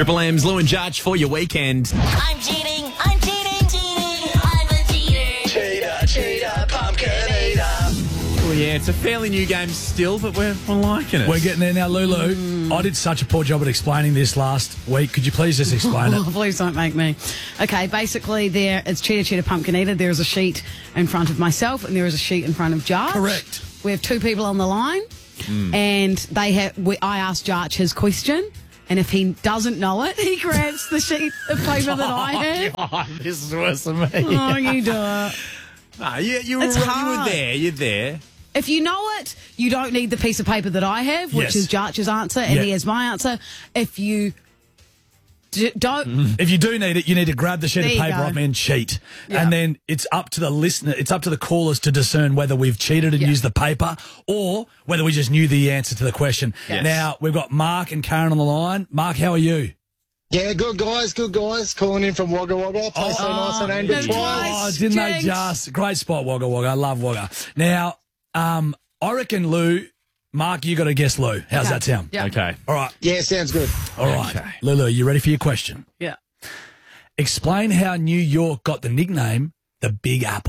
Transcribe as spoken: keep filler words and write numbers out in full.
Triple M's Lou and Judge for your weekend. I'm cheating, I'm cheating, cheating, I'm a cheater. Cheater, cheater, pumpkin eater. Oh, yeah, it's a fairly new game still, but we're, we're liking it. We're getting there now, Lulu. Mm. I did such a poor job at explaining this last week. Could you please just explain Oh, it? please don't make me. Okay, basically, there it's Cheetah Cheetah Pumpkin Eater. There is a sheet in front of myself, and there is a sheet in front of Jarch. Correct. We have two people on the line, and they have. We, I asked Jarch his question, and if he doesn't know it, he grabs the sheet of paper that I have. Oh, this is worse than me. Oh, you do it. Ah, you, you, were, It's you were hard. there, you're there. If you know it, you don't need the piece of paper that I have, which Yes. is Jarch's answer, and Yeah. he has my answer. If you d- don't, If you do need it, you need to grab the sheet There of you paper go. off me and cheat. Yeah. And then it's up to the listener, it's up to the callers to discern whether we've cheated and Yeah. used the paper or whether we just knew the answer to the question. Yes. Now, we've got Mark and Karen on the line. Mark, how are you? Yeah, good guys, good guys. Calling in from Wagga Wagga. Place so nice and aimed that's twice. nice. Oh, didn't they Jinx. just? Great spot, Wagga Wagga. I love Wagga. Now, um, I reckon, Lou, Mark, you got to guess Lou. How's Okay. that sound? Yeah. Okay. All right. Yeah, sounds good. All right. Okay. Lulu, you ready for your question? yeah. Explain how New York got the nickname the Big Apple.